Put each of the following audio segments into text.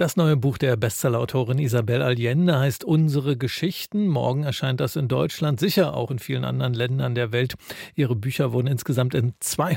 Das neue Buch der Bestsellerautorin Isabel Allende heißt Unsere Geschichten. Morgen erscheint das in Deutschland, sicher auch in vielen anderen Ländern der Welt. Ihre Bücher wurden insgesamt in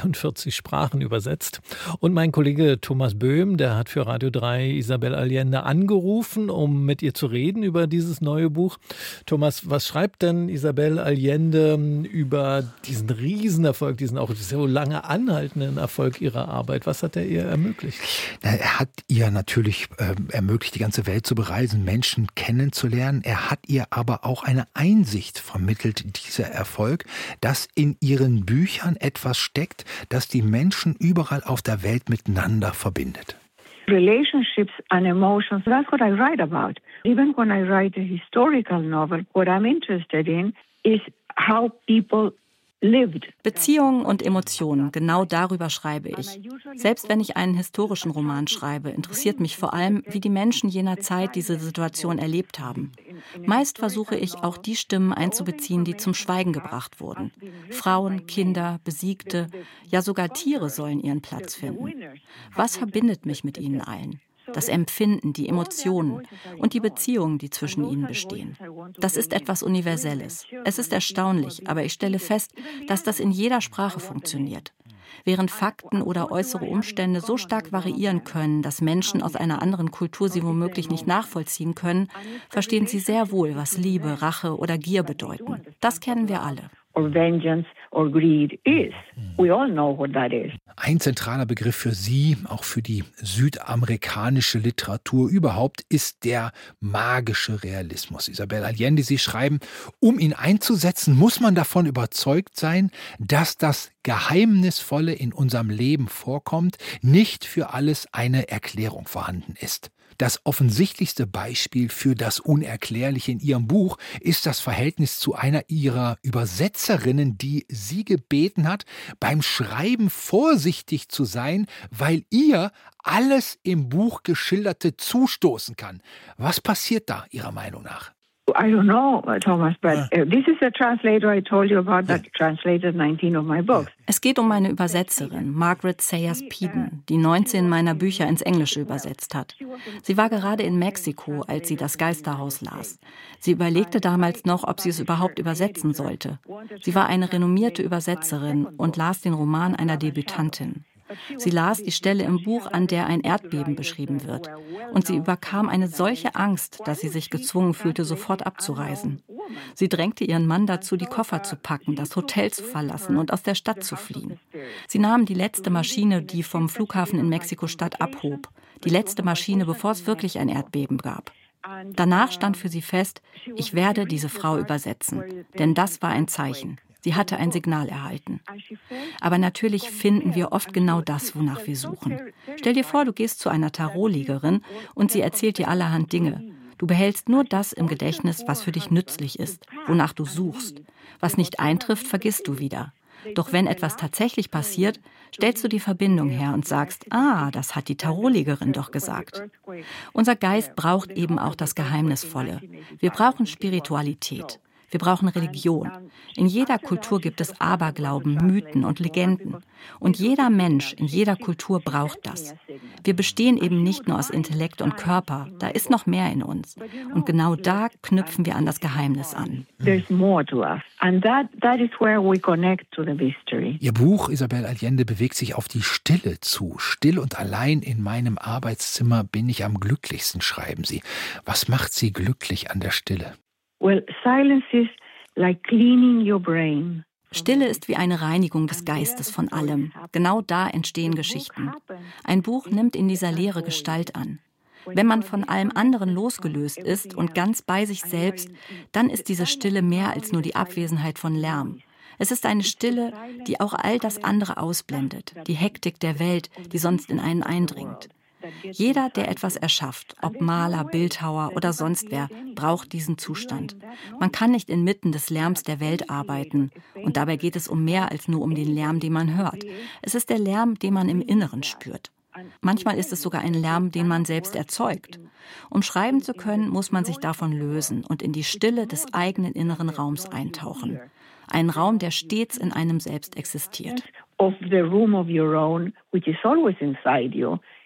42 Sprachen übersetzt. Und mein Kollege Thomas Böhm, der hat für Radio 3 Isabel Allende angerufen, um mit ihr zu reden über dieses neue Buch. Thomas, was schreibt denn Isabel Allende über diesen Riesenerfolg, diesen auch so lange anhaltenden Erfolg ihrer Arbeit? Was hat er ihr ermöglicht? Er hat ihr natürlich ermöglicht, die ganze Welt zu bereisen, Menschen kennenzulernen. Er hat ihr aber auch eine Einsicht vermittelt, dieser Erfolg, dass in ihren Büchern etwas steckt, das die Menschen überall auf der Welt miteinander verbindet. Relationships and emotions, that's what I write about. Even when I write a historical novel, what I'm interested in is how people lived. Beziehungen und Emotionen, genau darüber schreibe ich. Selbst wenn ich einen historischen Roman schreibe, interessiert mich vor allem, wie die Menschen jener Zeit diese Situation erlebt haben. Meist versuche ich auch die Stimmen einzubeziehen, die zum Schweigen gebracht wurden. Frauen, Kinder, Besiegte, ja sogar Tiere sollen ihren Platz finden. Was verbindet mich mit ihnen allen? Das Empfinden, die Emotionen und die Beziehungen, die zwischen ihnen bestehen. Das ist etwas Universelles. Es ist erstaunlich, aber ich stelle fest, dass das in jeder Sprache funktioniert. Während Fakten oder äußere Umstände so stark variieren können, dass Menschen aus einer anderen Kultur sie womöglich nicht nachvollziehen können, verstehen sie sehr wohl, was Liebe, Rache oder Gier bedeuten. Das kennen wir alle. Or vengeance or greed is. We all know what that is. Ein zentraler Begriff für Sie, auch für die südamerikanische Literatur überhaupt, ist der magische Realismus. Isabel Allende, Sie schreiben, um ihn einzusetzen, muss man davon überzeugt sein, dass das Geheimnisvolle in unserem Leben vorkommt, nicht für alles eine Erklärung vorhanden ist. Das offensichtlichste Beispiel für das Unerklärliche in Ihrem Buch ist das Verhältnis zu einer Ihrer Übersetzerinnen, die Sie gebeten hat, beim Schreiben vorsichtig zu sein, weil ihr alles im Buch Geschilderte zustoßen kann. Was passiert da Ihrer Meinung nach? I don't know, Thomas, but this is the translator I told you about that translated 19 of my books. Es geht um meine Übersetzerin, Margaret Sayers Peden, die 19 meiner Bücher ins Englische übersetzt hat. Sie war gerade in Mexiko, als sie das Geisterhaus las. Sie überlegte damals noch, ob sie es überhaupt übersetzen sollte. Sie war eine renommierte Übersetzerin und las den Roman einer Debütantin. Sie las die Stelle im Buch, an der ein Erdbeben beschrieben wird. Und sie überkam eine solche Angst, dass sie sich gezwungen fühlte, sofort abzureisen. Sie drängte ihren Mann dazu, die Koffer zu packen, das Hotel zu verlassen und aus der Stadt zu fliehen. Sie nahm die letzte Maschine, die vom Flughafen in Mexiko-Stadt abhob. Die letzte Maschine, bevor es wirklich ein Erdbeben gab. Danach stand für sie fest, ich werde diese Frau übersetzen. Denn das war ein Zeichen. Sie hatte ein Signal erhalten. Aber natürlich finden wir oft genau das, wonach wir suchen. Stell dir vor, du gehst zu einer Tarotlegerin und sie erzählt dir allerhand Dinge. Du behältst nur das im Gedächtnis, was für dich nützlich ist, wonach du suchst. Was nicht eintrifft, vergisst du wieder. Doch wenn etwas tatsächlich passiert, stellst du die Verbindung her und sagst, das hat die Tarotlegerin doch gesagt. Unser Geist braucht eben auch das Geheimnisvolle. Wir brauchen Spiritualität. Wir brauchen Religion. In jeder Kultur gibt es Aberglauben, Mythen und Legenden. Und jeder Mensch in jeder Kultur braucht das. Wir bestehen eben nicht nur aus Intellekt und Körper, da ist noch mehr in uns. Und genau da knüpfen wir an das Geheimnis an. There's more to us. And that is where we connect to the mystery. Ihr Buch, Isabel Allende, bewegt sich auf die Stille zu. Still und allein in meinem Arbeitszimmer bin ich am glücklichsten, schreiben Sie. Was macht Sie glücklich an der Stille? Well, silence is like cleaning your brain. Stille ist wie eine Reinigung des Geistes von allem. Genau da entstehen Geschichten. Ein Buch nimmt in dieser Leere Gestalt an. Wenn man von allem anderen losgelöst ist und ganz bei sich selbst, dann ist diese Stille mehr als nur die Abwesenheit von Lärm. Es ist eine Stille, die auch all das andere ausblendet, die Hektik der Welt, die sonst in einen eindringt. Jeder, der etwas erschafft, ob Maler, Bildhauer oder sonst wer, braucht diesen Zustand. Man kann nicht inmitten des Lärms der Welt arbeiten. Und dabei geht es um mehr als nur um den Lärm, den man hört. Es ist der Lärm, den man im Inneren spürt. Manchmal ist es sogar ein Lärm, den man selbst erzeugt. Um schreiben zu können, muss man sich davon lösen und in die Stille des eigenen inneren Raums eintauchen. Ein Raum, der stets in einem selbst existiert. Of the room of your own, which is always inside you.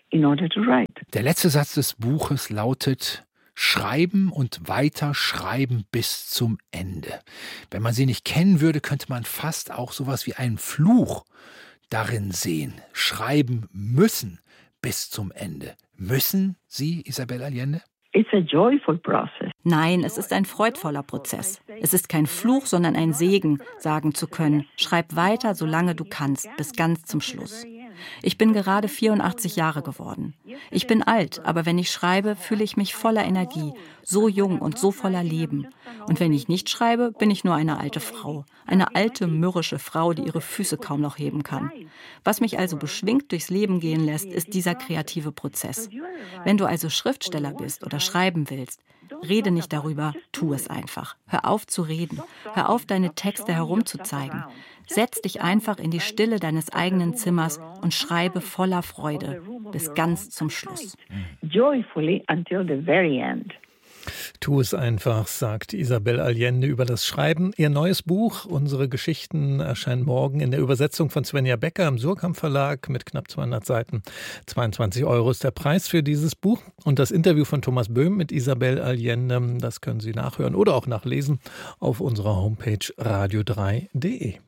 in order to write. Der letzte Satz des Buches lautet: Schreiben und weiter schreiben bis zum Ende. Wenn man sie nicht kennen würde, könnte man fast auch sowas wie einen Fluch darin sehen. Schreiben müssen bis zum Ende. Müssen Sie, Isabel Allende? It's a joyful process. Nein, es ist ein freudvoller Prozess. Es ist kein Fluch, sondern ein Segen, sagen zu können: Schreib weiter, solange du kannst, bis ganz zum Schluss. Ich bin gerade 84 Jahre geworden. Ich bin alt, aber wenn ich schreibe, fühle ich mich voller Energie, so jung und so voller Leben. Und wenn ich nicht schreibe, bin ich nur eine alte Frau. Eine alte, mürrische Frau, die ihre Füße kaum noch heben kann. Was mich also beschwingt durchs Leben gehen lässt, ist dieser kreative Prozess. Wenn du also Schriftsteller bist oder schreiben willst, rede nicht darüber, tu es einfach. Hör auf zu reden. Hör auf, deine Texte herumzuzeigen. Setz dich einfach in die Stille deines eigenen Zimmers und schreibe voller Freude bis ganz zum Schluss. Joyfully until the very end. Tu es einfach, sagt Isabel Allende über das Schreiben. Ihr neues Buch, Unsere Geschichten, erscheint morgen in der Übersetzung von Svenja Becker im Suhrkamp Verlag mit knapp 200 Seiten. 22 € ist der Preis für dieses Buch. Und das Interview von Thomas Böhm mit Isabel Allende, das können Sie nachhören oder auch nachlesen auf unserer Homepage radio3.de.